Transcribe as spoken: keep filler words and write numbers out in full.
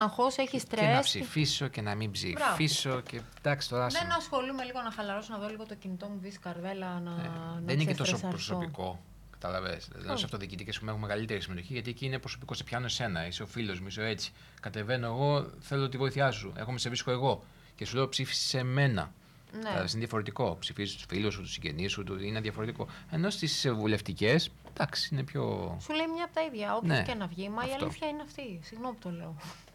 Αγχώς, έχει στρες. Και να ψηφίσω και να μην ψηφίσω. Και, εντάξει, τώρα, δεν ασχολούμαι λίγο να χαλαρώσω, να δω λίγο το κινητό μου, βύση καρδέλα. Να, ε, να δεν είναι και τόσο προσωπικό. Καταλαβαίνεις. Δηλαδή, σε αυτοδιοικητικές που έχουν μεγαλύτερη συμμετοχή, γιατί εκεί είναι προσωπικό. Σε πιάνω εσένα, είσαι ο φίλος μου, είσαι έτσι. Κατεβαίνω εγώ, θέλω τη βοήθειά σου. Έχω σε βρίσκω εγώ. Και σου λέω ψήφισε εμένα. Ναι. Δηλαδή, είναι διαφορετικό. Ψηφίζει του φίλους σου, του συγγενείς σου, είναι διαφορετικό. Ενώ στις βουλευτικές, εντάξει, είναι πιο. Σου λέει μια από τα ίδια. Όποιος ναι. και να βγει, μα Αυτό. η αλήθεια είναι αυτή. Συγγνώμη που το λέω.